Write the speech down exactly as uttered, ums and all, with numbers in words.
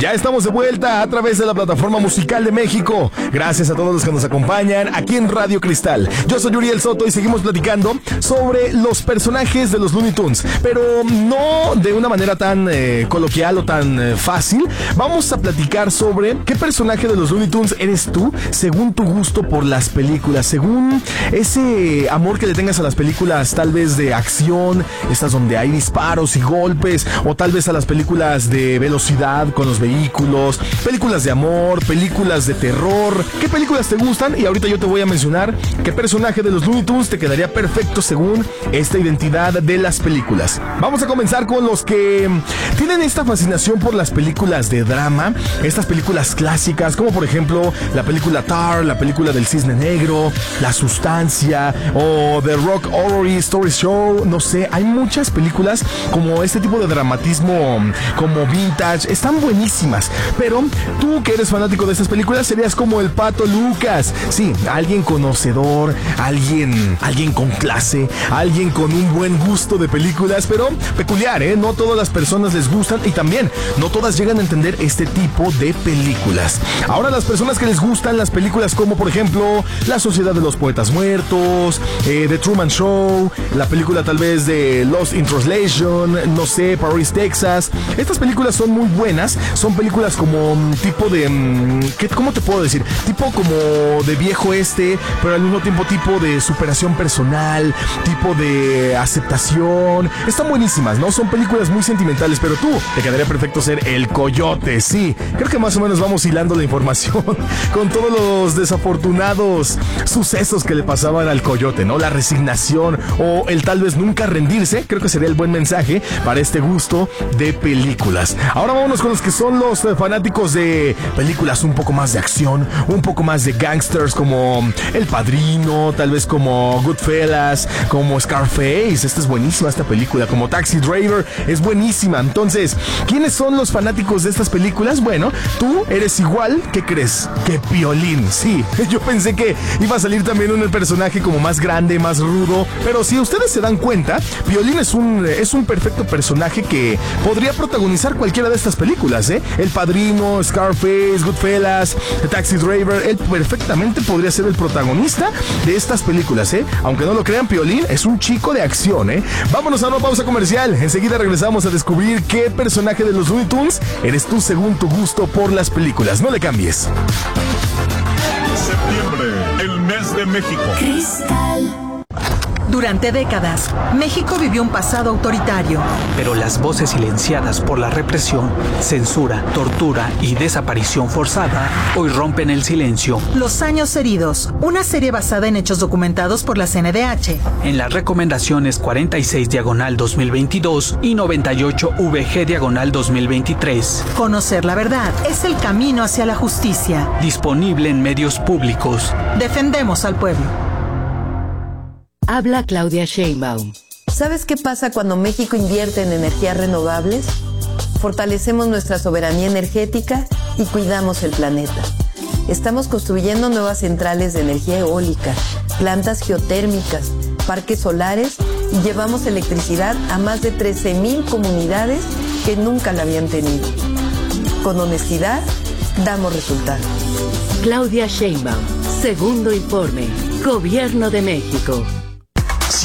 Ya estamos de vuelta a través de la Plataforma Musical de México. Gracias a todos los que nos acompañan aquí en Radio Cristal. Yo soy Uriel Soto y seguimos platicando sobre los personajes de los Looney Tunes, pero no de una manera tan eh, coloquial o tan eh, fácil. Vamos a platicar sobre qué personaje de los Looney Tunes eres tú según tu gusto por las películas, según ese amor que le tengas a las películas tal vez de acción, estas donde hay disparos y golpes, o tal vez a las películas de velocidad con los vehículos, películas de amor, películas de terror. ¿Qué películas te gustan? Y ahorita yo te voy a mencionar qué personaje de los Looney Tunes te quedaría perfecto según esta identidad de las películas. Vamos a comenzar con los que tienen esta fascinación por las películas de drama, estas películas clásicas, como por ejemplo la película Tar, la película del Cisne Negro, La Sustancia o The Rock Horror Story Show. No sé, hay muchas películas como este tipo de dramatismo como vintage, están buenísimas. Pero tú que eres fanático de estas películas serías como el Pato Lucas. Sí, alguien conocedor, alguien, alguien con clase, alguien con un buen gusto de películas, pero peculiar, ¿eh? No todas las personas les gustan y también no todas llegan a entender este tipo de películas. Ahora, las personas que les gustan las películas como por ejemplo La Sociedad de los Poetas Muertos, eh, The Truman Show, la película tal vez de Lost in Translation, no sé, Paris, Texas. Estas películas son muy buenas, son películas como tipo de... ¿qué, ¿Cómo te puedo decir? Tipo como de viejo este, pero al mismo tiempo tipo de superación personal, tipo de aceptación. Están buenísimas, ¿no? Son películas muy sentimentales, pero tú te quedaría perfecto ser el Coyote, sí. Creo que más o menos vamos hilando la información con todos los desafortunados sucesos que le pasaban al Coyote, ¿no? La resignación o el tal vez nunca rendirse, creo que sería el buen mensaje para este gusto de películas. Ahora vámonos con los que son los fanáticos de películas un poco más de acción, un poco más de gangsters, como El Padrino, tal vez como Goodfellas, como Scarface. Esta es buenísima, esta película, como Taxi Driver, es buenísima. Entonces, ¿quiénes son los fanáticos de estas películas? Bueno, tú eres igual, ¿qué crees? Que Piolín. Sí, yo pensé que iba a salir también un personaje como más grande, más rudo, pero si ustedes se dan cuenta, Piolín es un, es un perfecto personaje que podría protagonizar cualquiera de estas películas, ¿eh? El Padrino, Scarface, Goodfellas, Taxi Driver, él perfectamente podría ser el protagonista de estas películas, ¿eh? Aunque no lo crean, Piolín es un chico de acción, ¿eh? Vámonos a una pausa comercial. Enseguida regresamos a descubrir qué personaje de los Looney Tunes eres tú según tu gusto por las películas. No le cambies. Septiembre, el mes de México. Cristal. Durante décadas, México vivió un pasado autoritario. Pero las voces silenciadas por la represión, censura, tortura y desaparición forzada hoy rompen el silencio. Los años heridos, una serie basada en hechos documentados por la C N D H. En las recomendaciones cuarenta y seis diagonal dos mil veintidós y noventa y ocho V G diagonal dos mil veintitrés. Conocer la verdad es el camino hacia la justicia. Disponible en medios públicos. Defendemos al pueblo. Habla Claudia Sheinbaum. ¿Sabes qué pasa cuando México invierte en energías renovables? Fortalecemos nuestra soberanía energética y cuidamos el planeta. Estamos construyendo nuevas centrales de energía eólica, plantas geotérmicas, parques solares y llevamos electricidad a más de trece mil comunidades que nunca la habían tenido. Con honestidad, damos resultados. Claudia Sheinbaum, segundo informe, Gobierno de México.